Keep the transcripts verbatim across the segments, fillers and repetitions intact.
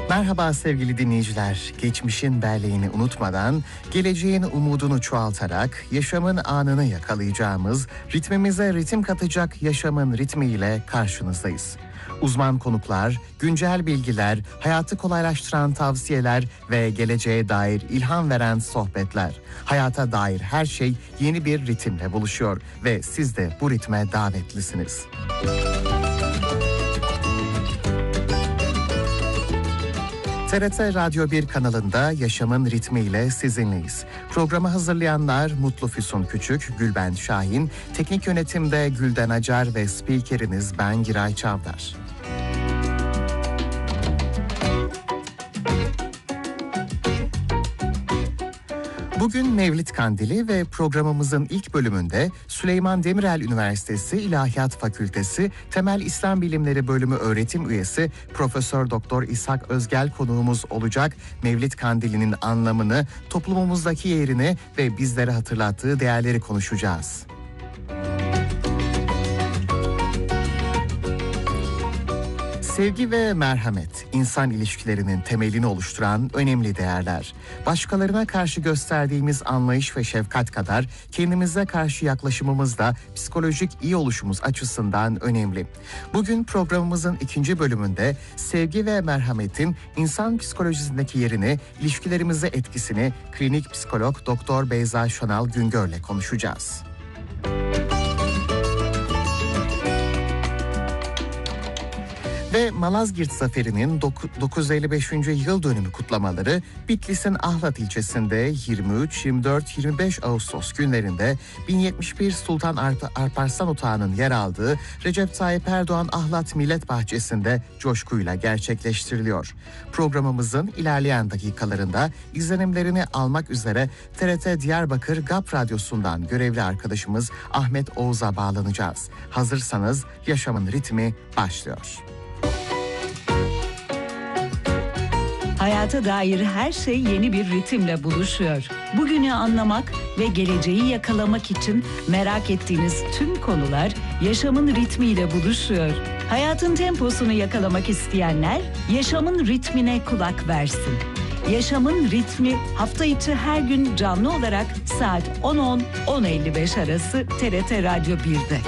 Merhaba sevgili dinleyiciler. Geçmişin belleğini unutmadan, geleceğin umudunu çoğaltarak, yaşamın anını yakalayacağımız, ritmimize ritim katacak yaşamın ritmiyle karşınızdayız. Uzman konuklar, güncel bilgiler, hayatı kolaylaştıran tavsiyeler ve geleceğe dair ilham veren sohbetler. Hayata dair her şey yeni bir ritimle buluşuyor ve siz de bu ritme davetlisiniz. T R T Radyo bir kanalında Yaşamın Ritmiyle sizinleyiz. Programı hazırlayanlar Mutlu Füsun Küçük, Gülben Şahin, teknik yönetimde Gülden Acar ve spikeriniz ben Giray Çavdar. Bugün Mevlid Kandili ve programımızın ilk bölümünde Süleyman Demirel Üniversitesi İlahiyat Fakültesi Temel İslam Bilimleri Bölümü öğretim üyesi Profesör Doktor İshak Özgel konuğumuz olacak. Mevlid Kandili'nin anlamını, toplumumuzdaki yerini ve bizlere hatırlattığı değerleri konuşacağız. Sevgi ve merhamet, insan ilişkilerinin temelini oluşturan önemli değerler. Başkalarına karşı gösterdiğimiz anlayış ve şefkat kadar kendimize karşı yaklaşımımız da psikolojik iyi oluşumuz açısından önemli. Bugün programımızın ikinci bölümünde sevgi ve merhametin insan psikolojisindeki yerini, ilişkilerimize etkisini klinik psikolog Doktor Beyza Şanal Güngör'le konuşacağız. Ve Malazgirt Zaferi'nin dokuz yüz elli beşinci yıl dönümü kutlamaları Bitlis'in Ahlat ilçesinde yirmi üç, yirmi dört, yirmi beş Ağustos günlerinde bin yetmiş bir Sultan Alparslan Otağı'nın yer aldığı Recep Tayyip Erdoğan Ahlat Millet Bahçesi'nde coşkuyla gerçekleştiriliyor. Programımızın ilerleyen dakikalarında izlenimlerini almak üzere T R T Diyarbakır G A P Radyosu'ndan görevli arkadaşımız Ahmet Oğuz'a bağlanacağız. Hazırsanız Yaşamın Ritmi başlıyor. Hayata dair her şey yeni bir ritimle buluşuyor. Bugünü anlamak ve geleceği yakalamak için merak ettiğiniz tüm konular yaşamın ritmiyle buluşuyor. Hayatın temposunu yakalamak isteyenler yaşamın ritmine kulak versin. Yaşamın ritmi hafta içi her gün canlı olarak saat on on on elli beş arası T R T Radyo bir'de.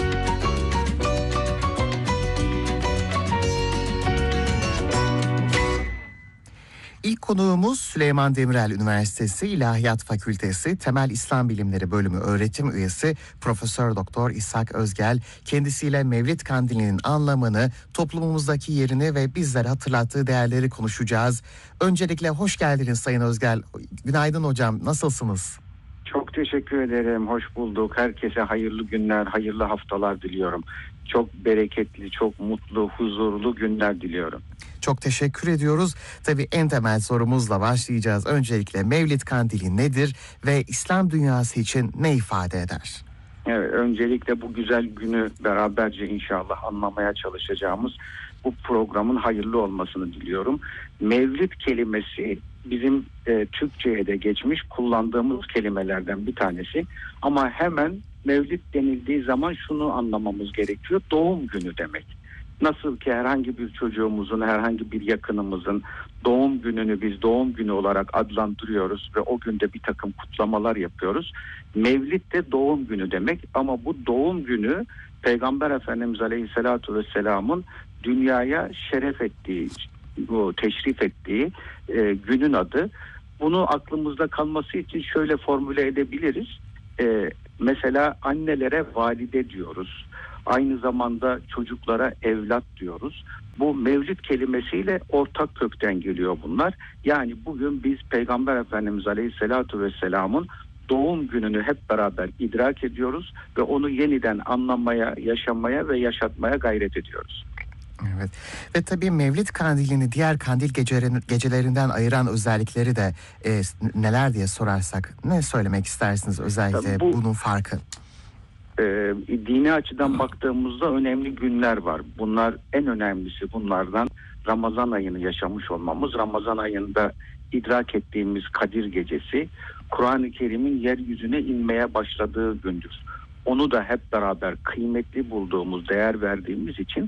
İlk konuğumuz Süleyman Demirel Üniversitesi İlahiyat Fakültesi Temel İslam Bilimleri Bölümü öğretim üyesi Profesör Doktor İshak Özgel. Kendisiyle Mevlid Kandili'nin anlamını, toplumumuzdaki yerini ve bizlere hatırlattığı değerleri konuşacağız. Öncelikle hoş geldiniz Sayın Özgel. Günaydın hocam, nasılsınız? Çok teşekkür ederim, hoş bulduk. Herkese hayırlı günler, hayırlı haftalar diliyorum. Çok bereketli, çok mutlu, huzurlu günler diliyorum. Çok teşekkür ediyoruz. Tabii en temel sorumuzla başlayacağız. Öncelikle Mevlid Kandili nedir ve İslam dünyası için ne ifade eder? Evet, öncelikle bu güzel günü beraberce inşallah anlamaya çalışacağımız bu programın hayırlı olmasını diliyorum. Mevlid kelimesi bizim e, Türkçe'ye de geçmiş kullandığımız kelimelerden bir tanesi. Ama hemen Mevlid denildiği zaman şunu anlamamız gerekiyor: doğum günü demek. Nasıl ki herhangi bir çocuğumuzun, herhangi bir yakınımızın doğum gününü biz doğum günü olarak adlandırıyoruz ve o günde bir takım kutlamalar yapıyoruz. Mevlid de doğum günü demek ama bu doğum günü Peygamber Efendimiz Aleyhisselatü Vesselam'ın dünyaya şeref ettiği, bu teşrif ettiği e, günün adı. Bunu aklımızda kalması için şöyle formüle edebiliriz. E, mesela annelere valide diyoruz. Aynı zamanda çocuklara evlat diyoruz. Bu mevlid kelimesiyle ortak kökten geliyor bunlar. Yani bugün biz Peygamber Efendimiz Aleyhisselatü Vesselam'ın doğum gününü hep beraber idrak ediyoruz ve onu yeniden anlamaya, yaşamaya ve yaşatmaya gayret ediyoruz. Evet. Ve tabii Mevlid Kandili'ni diğer kandil gecelerinden ayıran özellikleri de e, neler diye sorarsak ne söylemek istersiniz özellikle bu, bunun farkı? E, dini açıdan baktığımızda önemli günler var. Bunlar en önemlisi bunlardan Ramazan ayını yaşamış olmamız. Ramazan ayında idrak ettiğimiz Kadir Gecesi Kur'an-ı Kerim'in yeryüzüne inmeye başladığı gündür. Onu da hep beraber kıymetli bulduğumuz, değer verdiğimiz için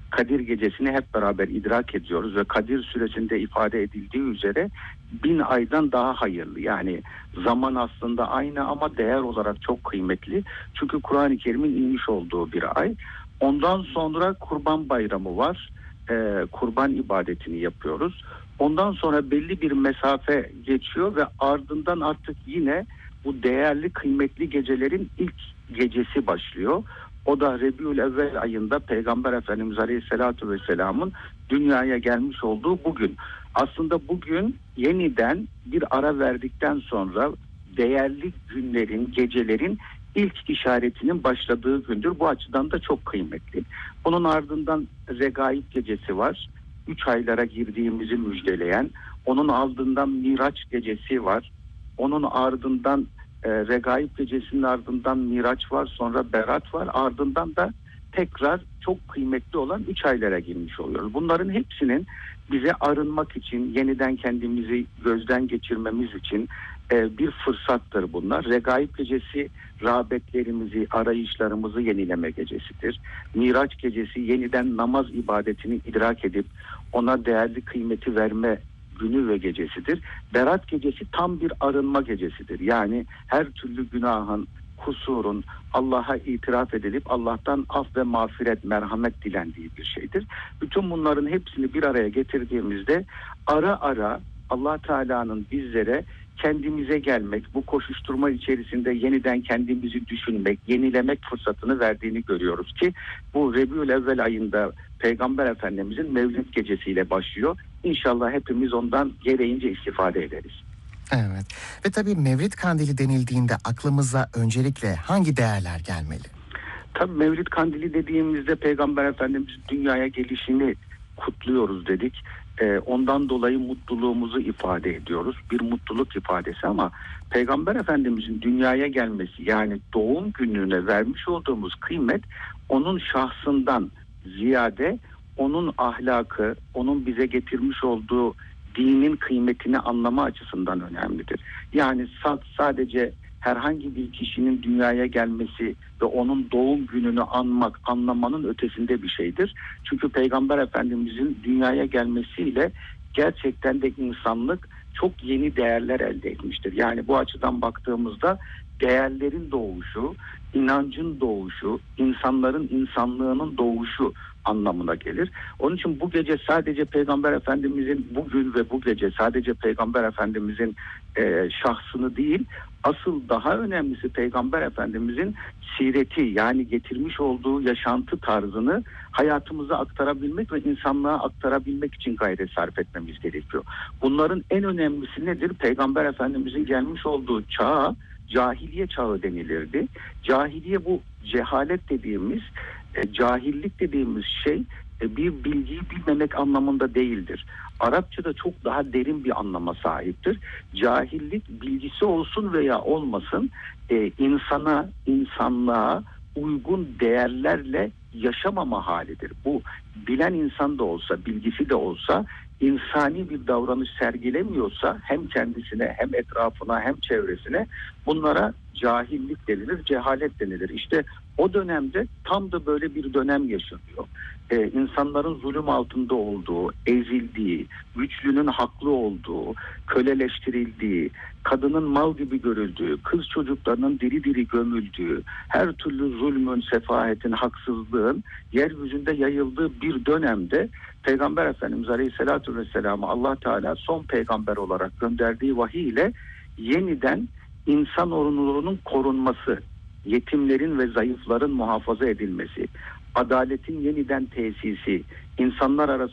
Kadir Gecesi'ni hep beraber idrak ediyoruz ve Kadir Suresinde ifade edildiği üzere bin aydan daha hayırlı. Yani zaman aslında aynı ama değer olarak çok kıymetli. Çünkü Kur'an-ı Kerim'in inmiş olduğu bir ay. Ondan sonra Kurban Bayramı var. Ee, kurban ibadetini yapıyoruz. Ondan sonra belli bir mesafe geçiyor ve ardından artık yine bu değerli, kıymetli gecelerin ilk gecesi başlıyor. O da Rebiülevvel ayında Peygamber Efendimiz Aleyhisselatü Vesselam'ın dünyaya gelmiş olduğu bugün. Aslında bugün yeniden bir ara verdikten sonra değerli günlerin, gecelerin ilk işaretinin başladığı gündür. Bu açıdan da çok kıymetli. Bunun ardından Regaib Gecesi var. Üç aylara girdiğimizi müjdeleyen. Onun ardından Miraç Gecesi var. Onun ardından e, Regaib Gecesi'nin ardından Miraç var. Sonra Berat var. Ardından da tekrar çok kıymetli olan üç aylara girmiş oluyoruz. Bunların hepsinin bize arınmak için, yeniden kendimizi gözden geçirmemiz için e, bir fırsattır bunlar. Regaib Gecesi rağbetlerimizi, arayışlarımızı yenileme gecesidir. Miraç Gecesi yeniden namaz ibadetini idrak edip ona değerli kıymeti verme günü ve gecesidir. Berat Gecesi tam bir arınma gecesidir. Yani her türlü günahın, kusurun Allah'a itiraf edilip Allah'tan af ve mağfiret, merhamet dilendiği bir şeydir. Bütün bunların hepsini bir araya getirdiğimizde ara ara Allah Teala'nın bizlere kendimize gelmek, bu koşuşturma içerisinde yeniden kendimizi düşünmek, yenilemek fırsatını verdiğini görüyoruz ki bu Rebiülevvel ayında Peygamber Efendimizin Mevlid Gecesi'yle başlıyor. İnşallah hepimiz ondan gereğince istifade ederiz. Evet. Ve tabii Mevlid Kandili denildiğinde aklımıza öncelikle hangi değerler gelmeli? Tabii Mevlid Kandili dediğimizde Peygamber Efendimizin dünyaya gelişini kutluyoruz dedik. Ee, ondan dolayı mutluluğumuzu ifade ediyoruz. Bir mutluluk ifadesi ama Peygamber Efendimizin dünyaya gelmesi, yani doğum gününe vermiş olduğumuz kıymet onun şahsından ziyade onun ahlakı, onun bize getirmiş olduğu dinin kıymetini anlama açısından önemlidir. Yani sadece herhangi bir kişinin dünyaya gelmesi ve onun doğum gününü anmak, anlamanın ötesinde bir şeydir. Çünkü Peygamber Efendimizin dünyaya gelmesiyle gerçekten de insanlık çok yeni değerler elde etmiştir. Yani bu açıdan baktığımızda değerlerin doğuşu, inancın doğuşu, insanların insanlığının doğuşu anlamına gelir. Onun için bu gece sadece Peygamber Efendimizin bugün ve bu gece sadece Peygamber Efendimizin e, şahsını değil, asıl daha önemlisi Peygamber Efendimizin sireti, yani getirmiş olduğu yaşantı tarzını hayatımıza aktarabilmek ve insanlığa aktarabilmek için gayret sarf etmemiz gerekiyor. Bunların en önemlisi nedir? Peygamber Efendimizin gelmiş olduğu çağa cahiliye çağı denilirdi. Cahiliye, bu cehalet dediğimiz, e, cahillik dediğimiz şey e, bir bilgiyi bilmemek anlamında değildir. Arapçada çok daha derin bir anlama sahiptir. Cahillik, bilgisi olsun veya olmasın, e, insana, insanlığa uygun değerlerle yaşamama halidir. Bu bilen insan da olsa, bilgisi de olsa, insani bir davranış sergilemiyorsa hem kendisine hem etrafına hem çevresine, bunlara cahillik denilir, cehalet denilir. İşte o dönemde tam da böyle bir dönem yaşanıyor. Ee, insanların zulüm altında olduğu, ezildiği, güçlünün haklı olduğu, köleleştirildiği, kadının mal gibi görüldüğü, kız çocuklarının diri diri gömüldüğü, her türlü zulmün, sefahetin, haksızlığın yeryüzünde yayıldığı bir dönemde Peygamber Efendimiz Aleyhisselatü Vesselam'ı Allah Teala son peygamber olarak gönderdiği vahiy ile yeniden insan onurunun korunması, yetimlerin ve zayıfların muhafaza edilmesi, adaletin yeniden tesisi, insanlar arasında